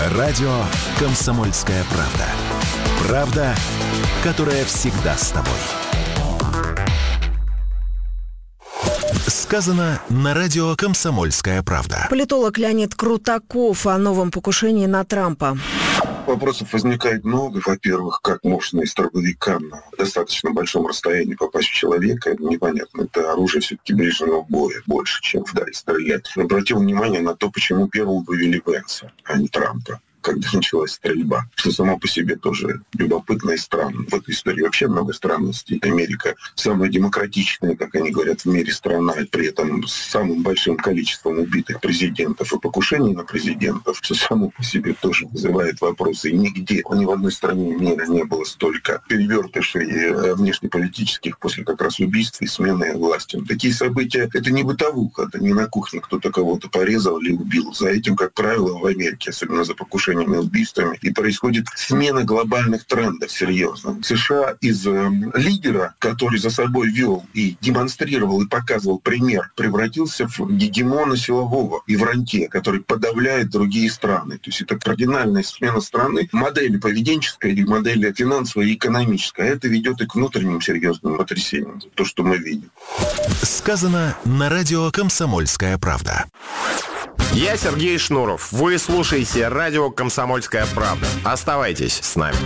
Радио «Комсомольская правда». Правда, которая всегда с тобой. Сказано на радио «Комсомольская правда». Политолог Леонид Крутаков о новом покушении на Трампа. Вопросов возникает много. Во-первых, как можно из дробовика на достаточно большом расстоянии попасть в человека? Это непонятно. Это оружие все-таки ближнего боя больше, чем вдаль стрелять. Обратил внимание на то, почему первым вывели Венса, а не Трампа, когда началась стрельба, что само по себе тоже любопытно и странно. В этой истории вообще много странностей. Америка самая демократичная, как они говорят, в мире страна, и при этом с самым большим количеством убитых президентов и покушений на президентов, что само по себе тоже вызывает вопросы. И нигде, ни в одной стране мира не было столько перевертышей внешнеполитических после как раз убийств и смены власти. Такие события — это не бытовуха, это не на кухне кто-то кого-то порезал или убил. За этим, как правило, в Америке, особенно за покушение и убийствами, и происходит смена глобальных трендов серьезно. США из лидера, который за собой вел и демонстрировал и показывал пример, превратился в гегемона силового и в рантье, который подавляет другие страны. То есть это кардинальная смена страны, модели поведенческой и модели финансовой и экономической. Это ведет и к внутренним серьезным потрясениям. То, что мы видим. Сказано на радио «Комсомольская правда». Я Сергей Шнуров. Вы слушаете радио «Комсомольская правда». Оставайтесь с нами.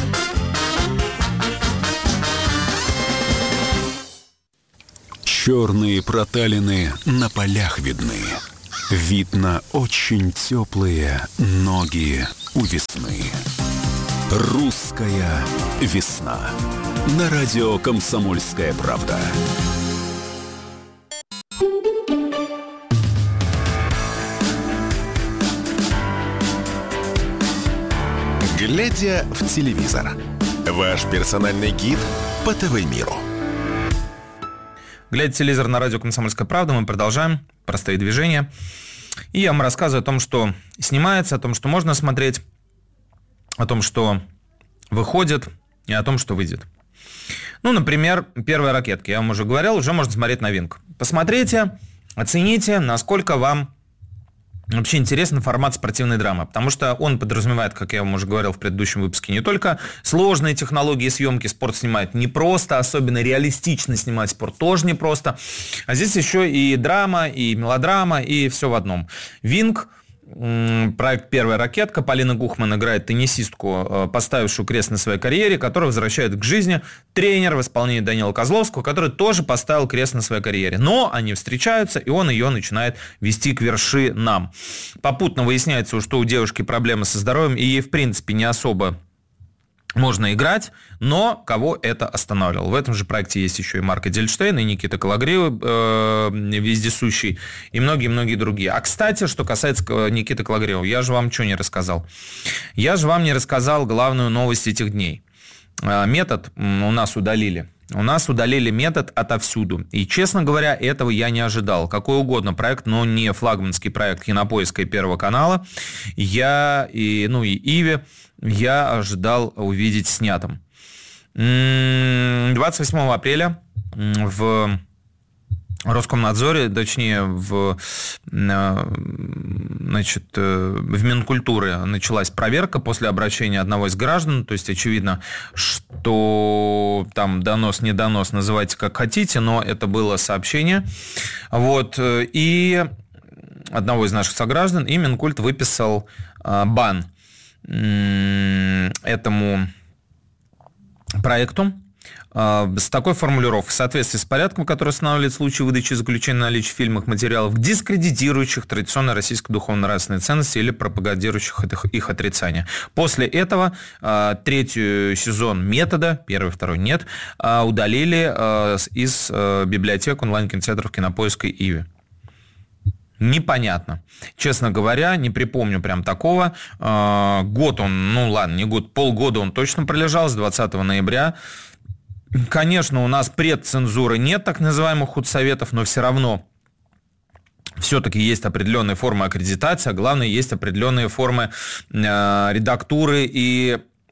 Черные проталины на полях видны. Видно очень теплые ноги у весны. Русская весна. На радио «Комсомольская правда». Глядя в телевизор. Ваш персональный гид по ТВ-миру. Глядя в телевизор на радио «Комсомольская правда», мы продолжаем простые движения. И я вам рассказываю о том, что снимается, о том, что можно смотреть, о том, что выходит, и о том, что выйдет. Ну, например, первые ракетки. Я вам уже говорил, уже можно смотреть новинку. Посмотрите, оцените, насколько вам вообще интересен формат спортивной драмы, потому что он подразумевает, как я вам уже говорил в предыдущем выпуске, не только сложные технологии съемки, спорт снимает непросто, особенно реалистично снимать спорт тоже непросто, а здесь еще и драма, и мелодрама, и все в одном. «Винг», проект «Первая ракетка». Полина Гухман играет теннисистку, поставившую крест на своей карьере, которая возвращает к жизни тренер в исполнении Данила Козловского, который тоже поставил крест на своей карьере. Но они встречаются, и он ее начинает вести к вершинам. Попутно выясняется, что у девушки проблемы со здоровьем, и ей, в принципе, не особо можно играть, но кого это останавливало? В этом же проекте есть еще и Марк Эдельштейн, и Никита Кологривый, вездесущий, и многие-многие другие. А, кстати, что касается Никиты Кологривого, я же вам что не рассказал? Я же вам не рассказал главную новость этих дней. Метод у нас удалили. У нас удалили метод отовсюду. И, честно говоря, этого я не ожидал. Какой угодно проект, но не флагманский проект Кинопоиска и Первого канала. Я и Иви я ожидал увидеть снятым. 28 апреля в Роскомнадзоре, точнее, в Минкультуре началась проверка после обращения одного из граждан. То есть, очевидно, что там донос, не донос, называйте как хотите, но это было сообщение. Вот. И одного из наших сограждан, и Минкульт выписал бан этому проекту с такой формулировкой: в соответствии с порядком, который устанавливает случаи выдачи заключения на наличие в фильмах материалов, дискредитирующих традиционные российские духовно-нравственные ценности или пропагандирующих их отрицание. После этого третий сезон «Метода», первый, второй нет, удалили из библиотек онлайн-кинотеатров «Кинопоиска» и «Иви». Непонятно. Честно говоря, не припомню прям такого. Год он, не год, полгода он точно пролежал, с 20 ноября. Конечно, у нас предцензуры нет, так называемых худсоветов, но все равно все-таки есть определенные формы аккредитации, а главное, есть определенные формы редактуры и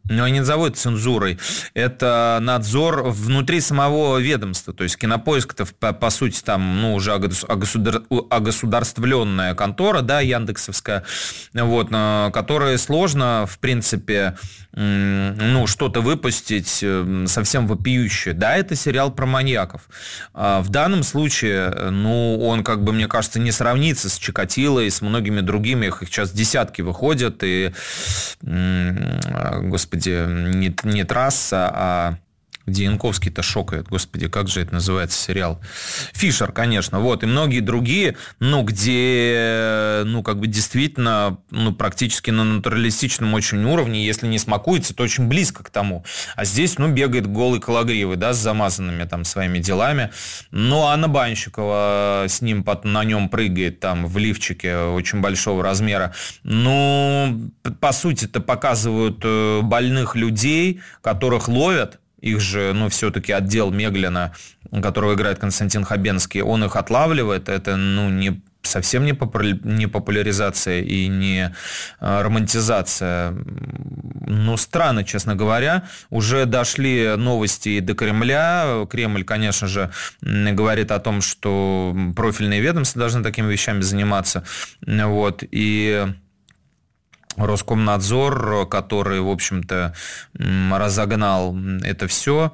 Но они назовут цензурой. Это надзор внутри самого ведомства. То есть Кинопоиск-то, по сути, там, уже огосударствленная контора, да, яндексовская, вот, которая сложно, в принципе, что-то выпустить совсем вопиющее. Да, это сериал про маньяков. В данном случае, он, мне кажется, не сравнится с Чикатило и с многими другими. Их сейчас десятки выходят, и, господи, не «Трасса», а где Янковский-то шокает, господи, как же это называется сериал? «Фишер», конечно, вот, и многие другие, где, действительно, практически на натуралистичном очень уровне, если не смакуется, то очень близко к тому. А здесь, бегает голый кологривый, да, с замазанными там своими делами. Анна Банщикова с ним, на нем прыгает там в лифчике очень большого размера. По сути-то показывают больных людей, которых ловят. Их же, все-таки отдел Меглина, которого играет Константин Хабенский, он их отлавливает. Это, совсем не популяризация и не романтизация. Странно, честно говоря. Уже дошли новости и до Кремля. Кремль, конечно же, говорит о том, что профильные ведомства должны такими вещами заниматься. Вот. И Роскомнадзор, который, в общем-то, разогнал это все,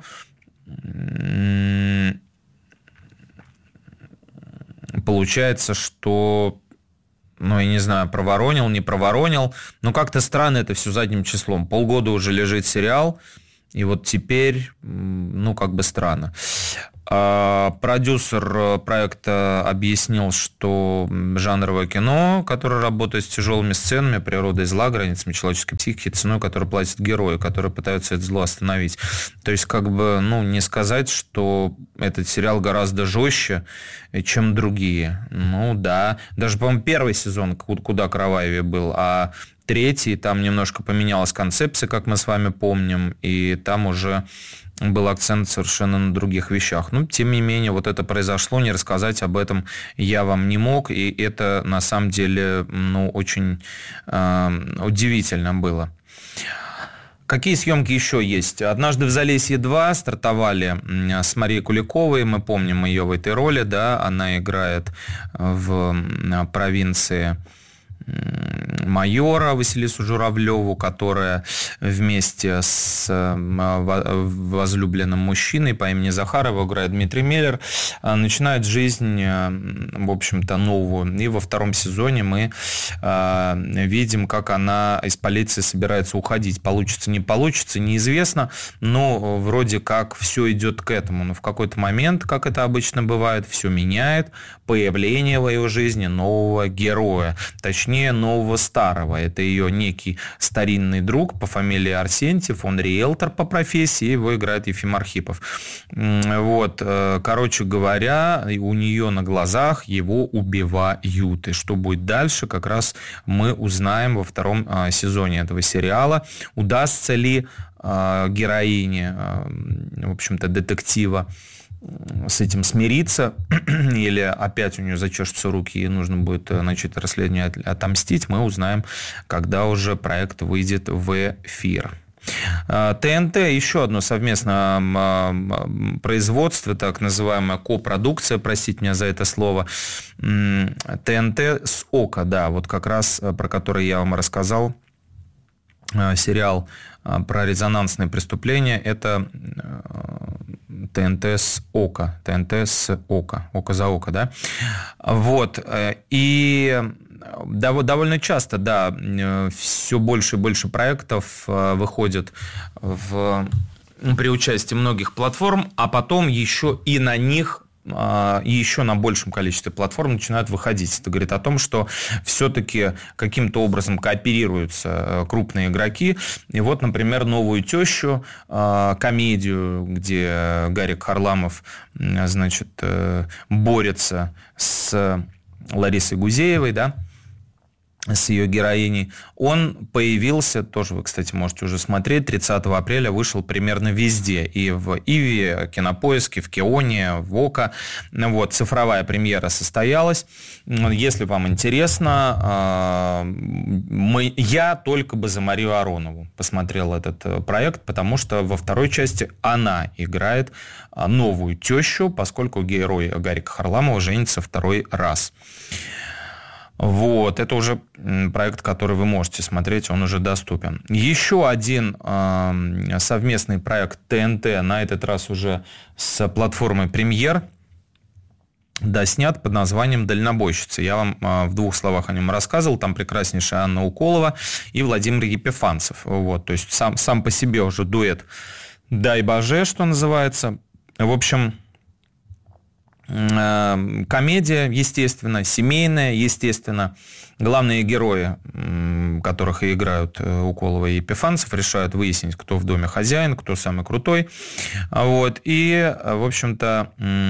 получается, что, я не знаю, проворонил, не проворонил, как-то странно это все задним числом. Полгода уже лежит сериал, и вот теперь, странно. Продюсер проекта объяснил, что жанровое кино, которое работает с тяжелыми сценами, природа и зла, границами человеческой психики, ценой, которую платят герои, которые пытаются это зло остановить. То есть, не сказать, что этот сериал гораздо жестче, чем другие. Да. Даже, по-моему, первый сезон куда кровавее был, а третий, там немножко поменялась концепция, как мы с вами помним, и там уже был акцент совершенно на других вещах. Тем не менее, вот это произошло, не рассказать об этом я вам не мог, и это на самом деле очень удивительно было. Какие съемки еще есть? «Однажды в Залесье 2» стартовали с Марией Куликовой, мы помним ее в этой роли, да, она играет в провинции майора Василису Журавлеву, которая вместе с возлюбленным мужчиной по имени Захарова, играет Дмитрий Меллер, начинает жизнь, в общем-то, новую. И во втором сезоне мы видим, как она из полиции собирается уходить. Получится, не получится, неизвестно, но вроде как все идет к этому. Но в какой-то момент, как это обычно бывает, все меняет, появление в ее жизни нового героя, точнее, нового старого. Это ее некий старинный друг по фамилии Арсентьев, он риэлтор по профессии, его играет Ефим Архипов. Вот, короче говоря, у нее на глазах его убивают. И что будет дальше, как раз мы узнаем во втором сезоне этого сериала. Удастся ли героине, в общем-то, детектива с этим смириться, или опять у нее зачешутся руки и нужно будет начать расследование, отомстить, мы узнаем, когда уже проект выйдет в эфир. ТНТ, еще одно совместное производство, так называемая копродукция, простите меня за это слово, ТНТ с ОКО, да, вот как раз про который я вам рассказал, сериал про резонансные преступления, это ТНТ с ОКО, ОКО за ОКО, да, вот, и довольно часто, да, все больше и больше проектов выходит при участии многих платформ, а потом еще и на них, еще на большем количестве платформ начинают выходить. Это говорит о том, что все-таки каким-то образом кооперируются крупные игроки. И вот, например, «Новую тещу», комедию, где Гарик Харламов, значит, борется с Ларисой Гузеевой, да, с ее героиней, он появился, тоже вы, кстати, можете уже смотреть, 30 апреля вышел примерно везде, и в Иви, Кинопоиске, в Кионе, в Ока. Вот, цифровая премьера состоялась. Если вам интересно, я только бы за Марию Аронову посмотрел этот проект, потому что во второй части она играет новую тещу, поскольку герой Гарика Харламова женится второй раз. Вот, это уже проект, который вы можете смотреть, он уже доступен. Еще один совместный проект ТНТ, на этот раз уже с платформой «Премьер», доснят под названием «Дальнобойщица». Я вам в двух словах о нем рассказывал. Там прекраснейшая Анна Уколова и Владимир Епифанцев. Вот, то есть сам по себе уже дуэт «Дай боже», что называется. В общем, комедия, естественно, семейная, естественно. Главные герои, которых и играют Уколова и Епифанцев, решают выяснить, кто в доме хозяин, кто самый крутой. Вот. И, в общем-то,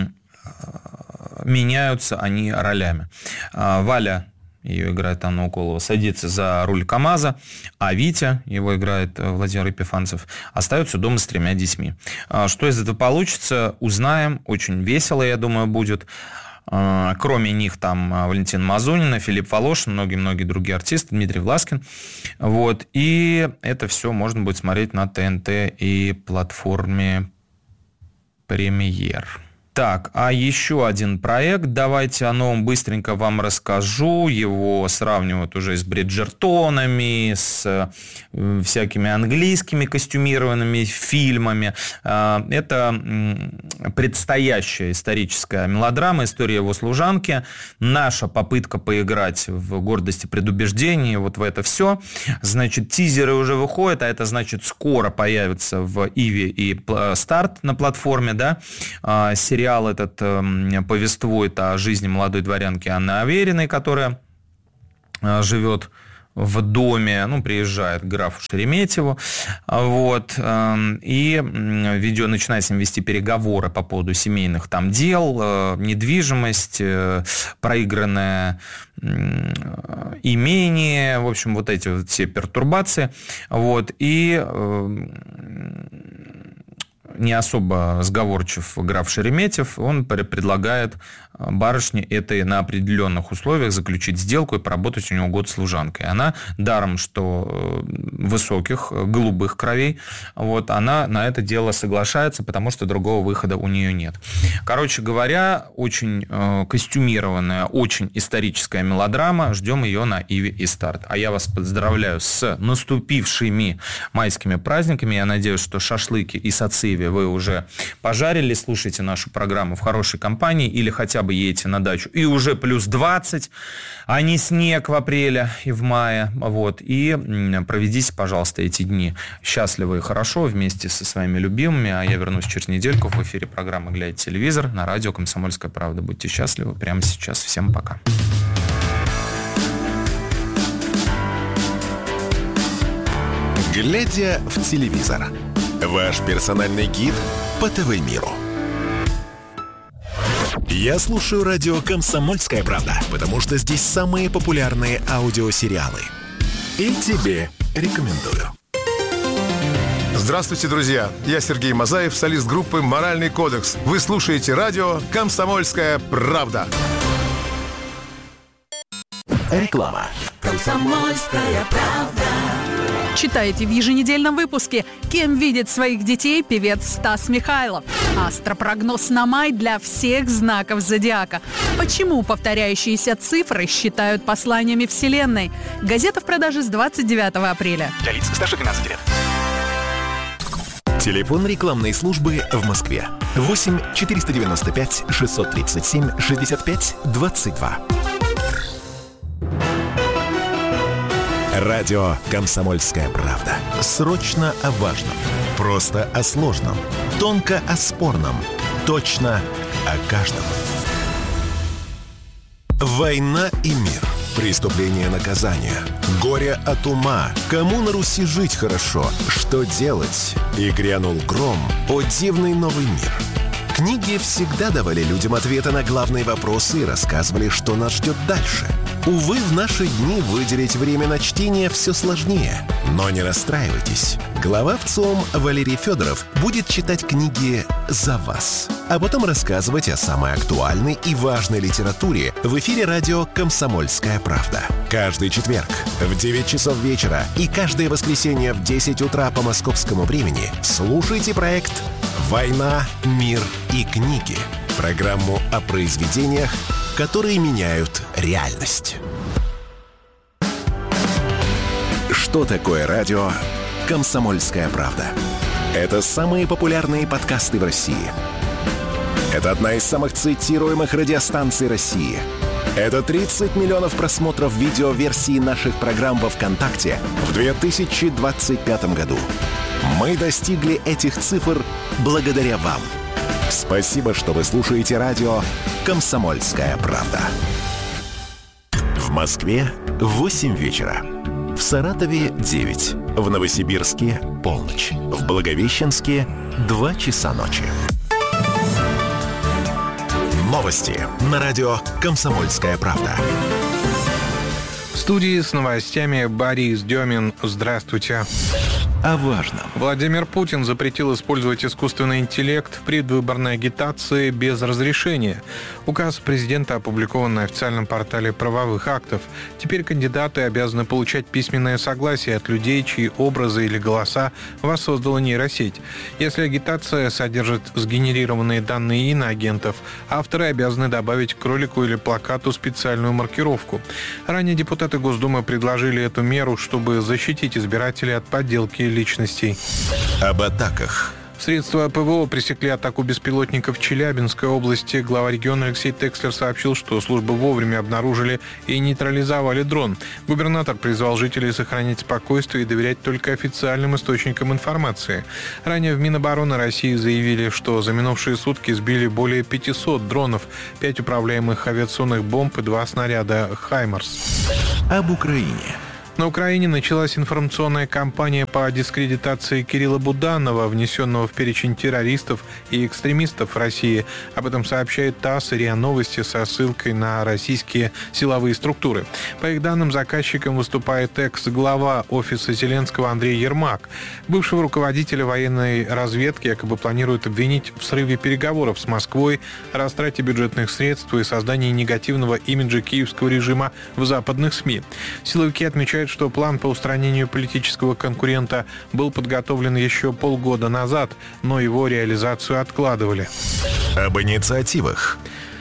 меняются они ролями. Валя, ее играет Анна Уколова, садится за руль КамАЗа, а Витя, его играет Владимир Епифанцев, остается дома с 3 детьми. Что из этого получится, узнаем. Очень весело, я думаю, будет. Кроме них там Валентина Мазунина, Филипп Волошин, многие-многие другие артисты, Дмитрий Власкин. Вот. И это все можно будет смотреть на ТНТ и платформе «Премьер». Так, а еще один проект, давайте о новом быстренько вам расскажу. Его сравнивают уже с «Бриджертонами», с всякими английскими костюмированными фильмами. Это предстоящая историческая мелодрама «История его служанки». Наша попытка поиграть в «Гордость и предубеждение», вот в это все. Значит, тизеры уже выходят, а это значит, скоро появится в Иви и Старт на платформе, да, сериал этот повествует о жизни молодой дворянки Анны Авериной, которая живет в доме, приезжает к графу Шереметьеву, вот, и начинает с ним вести переговоры по поводу семейных там дел, недвижимость, проигранное имение, в общем, вот эти вот все пертурбации, вот, и не особо сговорчив граф Шереметьев, он предлагает барышне этой на определенных условиях заключить сделку и поработать у него год служанкой. Она, даром что высоких, голубых кровей, вот, она на это дело соглашается, потому что другого выхода у нее нет. Короче говоря, очень костюмированная, очень историческая мелодрама. Ждем ее на Иви и Старт. А я вас поздравляю с наступившими майскими праздниками. Я надеюсь, что шашлыки и сациви вы уже пожарили. Слушайте нашу программу в хорошей компании или хотя бы едете на дачу. И уже плюс 20, а не снег в апреле и в мае. Вот. И проведите, пожалуйста, эти дни счастливо и хорошо вместе со своими любимыми. А я вернусь через недельку в эфире программы «Глядя телевизор» на радио «Комсомольская правда». Будьте счастливы прямо сейчас. Всем пока. «Глядя в телевизор» – ваш персональный гид по ТВ-миру. Я слушаю радио «Комсомольская правда», потому что здесь самые популярные аудиосериалы. И тебе рекомендую. Здравствуйте, друзья! Я Сергей Мазаев, солист группы «Моральный кодекс». Вы слушаете радио «Комсомольская правда». Реклама. «Комсомольская правда». Читайте в еженедельном выпуске, кем видит своих детей певец Стас Михайлов. Астропрогноз на май для всех знаков зодиака. Почему повторяющиеся цифры считают посланиями Вселенной? Газета в продаже с 29 апреля. Для лиц старше 12 лет. Телефон рекламной службы в Москве. 8 495 637 65 22. Радио «Комсомольская правда». Срочно о важном. Просто о сложном. Тонко о спорном. Точно о каждом. Война и мир. Преступление, наказание. Горе от ума. Кому на Руси жить хорошо? Что делать? И грянул гром. О дивный новый мир. Книги всегда давали людям ответы на главные вопросы и рассказывали, что нас ждет дальше. Увы, в наши дни выделить время на чтение все сложнее. Но не расстраивайтесь. Глава ВЦИОМ Валерий Федоров будет читать книги за вас, а потом рассказывать о самой актуальной и важной литературе в эфире радио «Комсомольская правда». Каждый четверг в 9 часов вечера и каждое воскресенье в 10 утра по московскому времени слушайте проект «Война, мир и книги». Программу о произведениях, которые меняют реальность. Что такое радио «Комсомольская правда»? Это самые популярные подкасты в России. Это одна из самых цитируемых радиостанций России. Это 30 миллионов просмотров видеоверсии наших программ во ВКонтакте в 2025 году. Мы достигли этих цифр благодаря вам. Спасибо, что вы слушаете радио «Комсомольская правда». В Москве 8 вечера. В Саратове 9. В Новосибирске полночь. В Благовещенске 2 часа ночи. Новости на радио «Комсомольская правда». В студии с новостями Борис Демин. Здравствуйте. О важном. Владимир Путин запретил использовать искусственный интеллект в предвыборной агитации без разрешения. Указ президента опубликован на официальном портале правовых актов. Теперь кандидаты обязаны получать письменное согласие от людей, чьи образы или голоса воссоздала нейросеть. Если агитация содержит сгенерированные данные иноагентов, авторы обязаны добавить к ролику или плакату специальную маркировку. Ранее депутаты Госдумы предложили эту меру, чтобы защитить избирателей от подделки личностей. Об атаках. Средства ПВО пресекли атаку беспилотников в Челябинской области. Глава региона Алексей Текслер сообщил, что службы вовремя обнаружили и нейтрализовали дрон. Губернатор призвал жителей сохранять спокойствие и доверять только официальным источникам информации. Ранее в Минобороны России заявили, что за минувшие сутки сбили более 500 дронов, 5 управляемых авиационных бомб и 2 снаряда «Хаймарс». Об Украине. На Украине началась информационная кампания по дискредитации Кирилла Буданова, внесенного в перечень террористов и экстремистов в России. Об этом сообщает ТАСС и РИА Новости со ссылкой на российские силовые структуры. По их данным, заказчиком выступает экс-глава офиса Зеленского Андрей Ермак. Бывшего руководителя военной разведки якобы планируют обвинить в срыве переговоров с Москвой, растрате бюджетных средств и создании негативного имиджа киевского режима в западных СМИ. Силовики отмечают, что план по устранению политического конкурента был подготовлен еще полгода назад, но его реализацию откладывали. Об инициативах.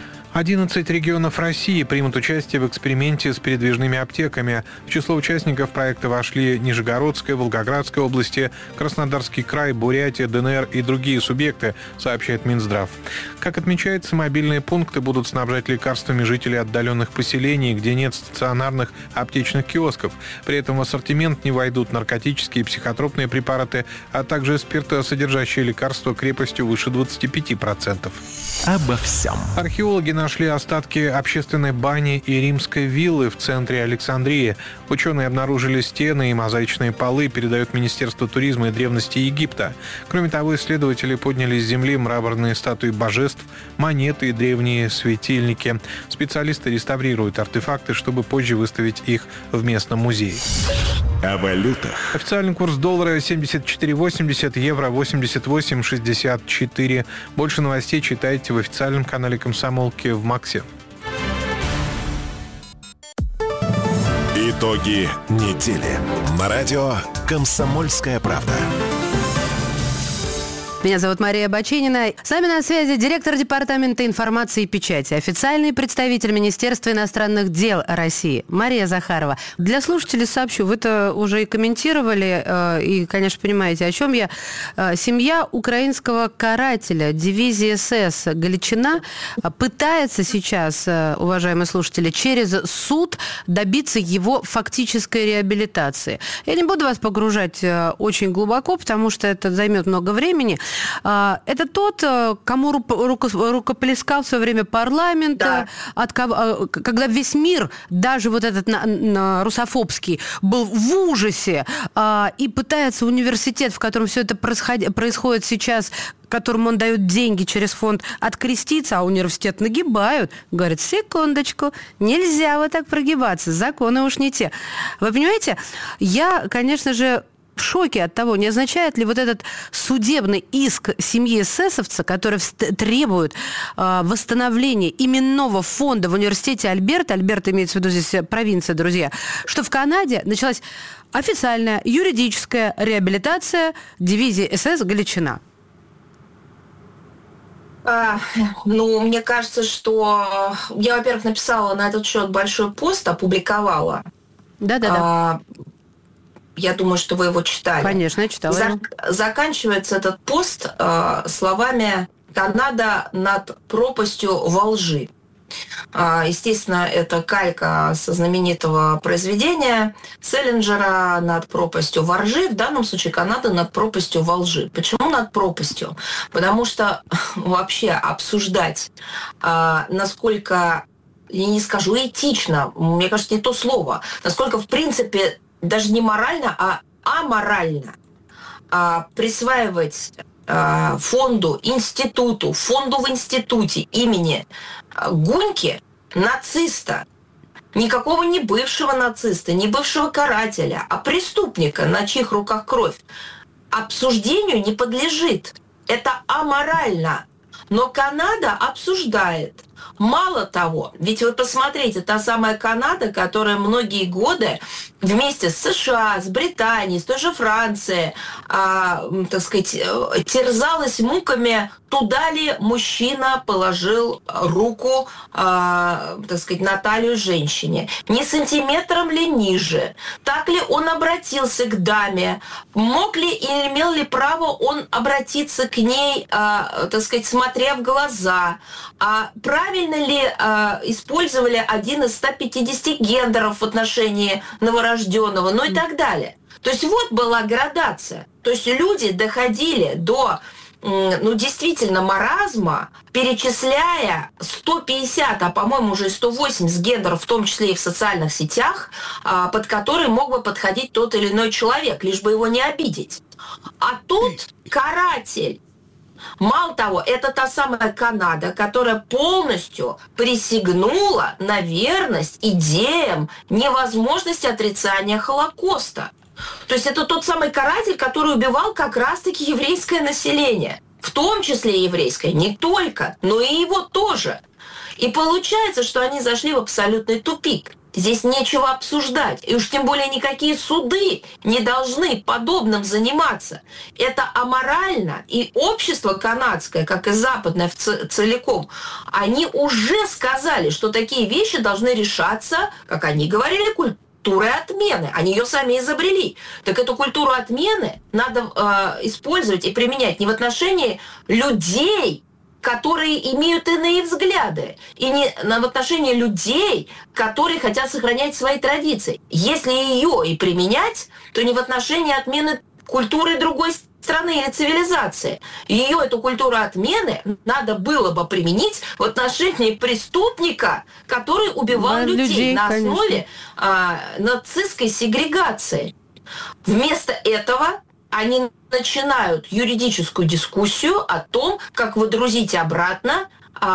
11 регионов России примут участие в эксперименте с передвижными аптеками. В число участников проекта вошли Нижегородская, Волгоградская области, Краснодарский край, Бурятия, ДНР и другие субъекты, сообщает Минздрав. Как отмечается, мобильные пункты будут снабжать лекарствами жителей отдаленных поселений, где нет стационарных аптечных киосков. При этом в ассортимент не войдут наркотические и психотропные препараты, а также спиртосодержащие лекарства крепостью выше 25%. Обо всем. Археологи нашли остатки общественной бани и римской виллы в центре Александрии. Ученые обнаружили стены и мозаичные полы, передает Министерство туризма и древности Египта. Кроме того, исследователи подняли с земли мраморные статуи божеств, монеты и древние светильники. Специалисты реставрируют артефакты, чтобы позже выставить их в местном музее. О валютах. Официальный курс доллара 74,80, евро 88,64. Больше новостей читайте в официальном канале «Комсомолки» в Максе. Итоги недели. На радио «Комсомольская правда». Меня зовут Мария Бачинина. С нами на связи директор Департамента информации и печати, официальный представитель Министерства иностранных дел России Мария Захарова. Для слушателей сообщу, вы это уже и комментировали, и, конечно, понимаете, о чем я. Семья украинского карателя дивизии СС «Галичина» пытается сейчас, уважаемые слушатели, через суд добиться его фактической реабилитации. Я не буду вас погружать очень глубоко, потому что это займет много времени. Это тот, кому рукоплескал в свое время парламента, когда весь мир, даже вот этот русофобский, был в ужасе и пытается университет, в котором все это происходит сейчас, которому он дает деньги через фонд, откреститься, а университет нагибают. Говорит, секундочку, нельзя вот так прогибаться, законы уж не те. Вы понимаете, я, конечно же, в шоке от того, не означает ли вот этот судебный иск семьи эсэсовца, который требует восстановления именного фонда в университете Альберта имеется в виду здесь провинция, друзья, что в Канаде началась официальная юридическая реабилитация дивизии СС «Галичина». Мне кажется, что я, во-первых, написала на этот счет большой пост, опубликовала. Да. Я думаю, что вы его читали. Конечно, я читала. Заканчивается этот пост словами «Канада над пропастью во лжи». Естественно, это калька со знаменитого произведения Селлинджера «Над пропастью во ржи». В данном случае Канада над пропастью во лжи. Почему над пропастью? Потому что вообще обсуждать, насколько, я не скажу этично, мне кажется, не то слово, насколько, в принципе, даже не морально, а аморально присваивать фонду в институте имени Гуньки, нациста, никакого не бывшего нациста, не бывшего карателя, а преступника, на чьих руках кровь, обсуждению не подлежит. Это аморально. Но Канада обсуждает. Мало того, ведь вы посмотрите, та самая Канада, которая многие годы вместе с США, с Британией, с той же Францией, терзалась муками, туда ли мужчина положил руку, на талию женщине, не сантиметром ли ниже, так ли он обратился к даме, мог ли и имел ли право он обратиться к ней, смотря в глаза, правильно ли использовали один из 150 гендеров в отношении новорожденного, и так далее. То есть вот была градация. То есть люди доходили до действительно маразма, перечисляя 150, а по-моему уже 180 гендеров, в том числе и в социальных сетях, под которые мог бы подходить тот или иной человек, лишь бы его не обидеть. А тут каратель. Мало того, это та самая Канада, которая полностью присягнула на верность идеям невозможности отрицания Холокоста. То есть это тот самый каратель, который убивал как раз-таки еврейское население. В том числе и еврейское, не только, но и его тоже. И получается, что они зашли в абсолютный тупик. Здесь нечего обсуждать. И уж тем более никакие суды не должны подобным заниматься. Это аморально. И общество канадское, как и западное целиком, они уже сказали, что такие вещи должны решаться, как они говорили, культурой отмены. Они ее сами изобрели. Так эту культуру отмены надо использовать и применять не в отношении людей, которые имеют иные взгляды, и не в отношении людей, которые хотят сохранять свои традиции. Если ее и применять, то не в отношении отмены культуры другой страны или цивилизации. Ее, эту культуру отмены, надо было бы применить в отношении преступника, который убивал людей на основе нацистской сегрегации. Вместо этого они начинают юридическую дискуссию о том, как выдрузить обратно,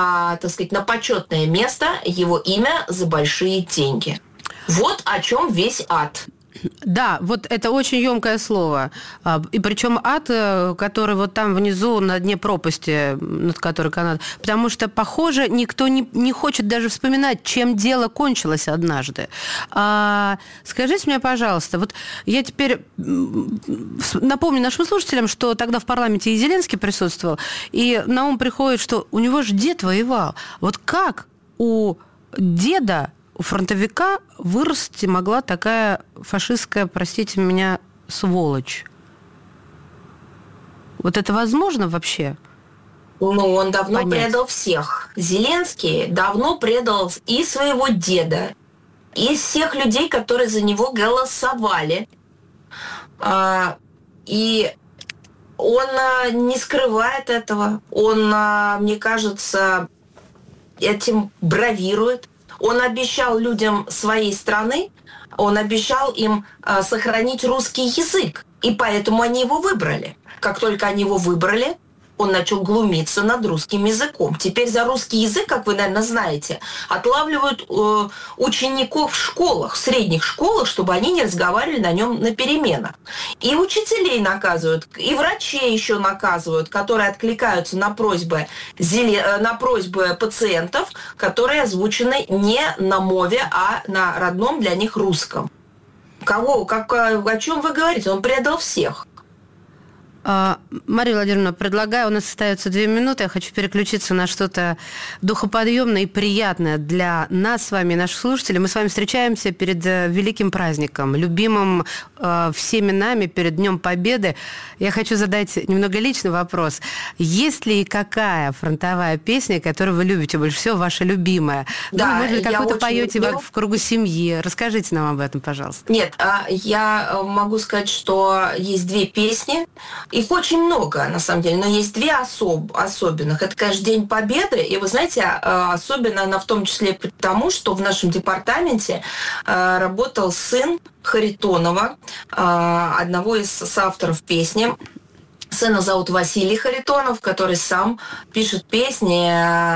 на почетное место его имя за большие деньги. Вот о чем весь ад. Да, вот это очень емкое слово. И причем ад, который вот там внизу на дне пропасти, над которой Канада. Потому что, похоже, никто не хочет даже вспоминать, чем дело кончилось однажды. Скажите мне, пожалуйста, вот я теперь напомню нашим слушателям, что тогда в парламенте и Зеленский присутствовал, и на ум приходит, что у него же дед воевал. Вот как у деда, у фронтовика вырасти могла такая фашистская, простите меня, сволочь? Вот это возможно вообще? Он давно предал всех. Зеленский давно предал и своего деда, и всех людей, которые за него голосовали. И Он не скрывает этого. Он, мне кажется, этим бравирует. Он обещал людям своей страны, он обещал им сохранить русский язык. И поэтому они его выбрали. Как только они его выбрали, он начал глумиться над русским языком. Теперь за русский язык, как вы, наверное, знаете, отлавливают учеников в школах, в средних школах, чтобы они не разговаривали на нем на переменах. И учителей наказывают, и врачей еще наказывают, которые откликаются на просьбы пациентов, которые озвучены не на мове, а на родном для них русском. О чем вы говорите? Он предал всех. Мария Владимировна, предлагаю, у нас остается 2 минуты, я хочу переключиться на что-то духоподъемное и приятное для нас с вами, наших слушателей. Мы с вами встречаемся перед великим праздником, любимым всеми нами, перед Днем Победы. Я хочу задать немного личный вопрос. Есть ли какая фронтовая песня, которую вы любите больше всего, ваша любимая? Да, ну, может быть, какую-то поете люблю. в кругу семьи. Расскажите нам об этом, пожалуйста. Нет, я могу сказать, что есть 2 песни. Их очень много, на самом деле, но есть 2 особенных. Это, конечно, День Победы, и вы знаете, особенно она в том числе потому, что в нашем департаменте работал сын Харитонова, одного из соавторов песни. Сына зовут Василий Харитонов, который сам пишет песни,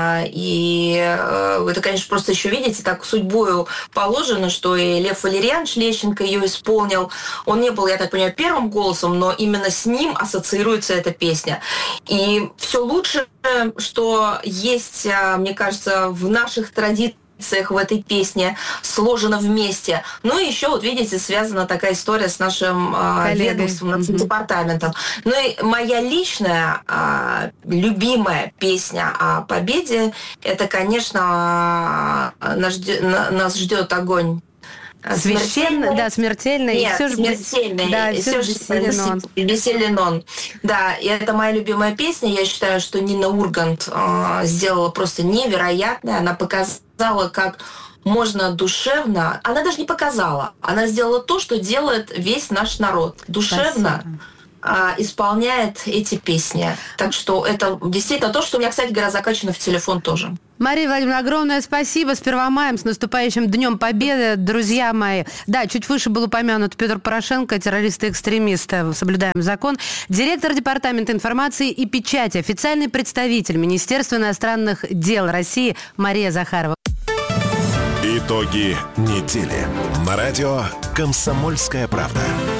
и это, конечно, просто еще, видите, так судьбою положено, что и Лев Валерьянович Лещенко ее исполнил. Он не был, я так понимаю, первым голосом, но именно с ним ассоциируется эта песня. И все лучшее, что есть, мне кажется, в наших традициях, в этой песне сложено вместе. Ну и еще, вот видите, связана такая история с нашим ведомством, нашим департаментом. Ну и моя личная любимая песня о победе, это, конечно, нас ждет огонь. Священный, да, смертельный. Нет, все смертельный. Да, все веселен он. Да, и это моя любимая песня. Я считаю, что Нина Ургант сделала просто невероятное. Она показала, как можно душевно... Она даже не показала. Она сделала то, что делает весь наш народ. Душевно исполняет эти песни. Так что это действительно то, что у меня, кстати говоря, закачано в телефон тоже. Мария Владимировна, огромное спасибо. С 1 мая, с наступающим Днем Победы, друзья мои. Да, чуть выше был упомянут Петр Порошенко, террорист и экстремист. Соблюдаем закон. Директор Департамента информации и печати, официальный представитель Министерства иностранных дел России Мария Захарова. Итоги недели. На радио «Комсомольская правда».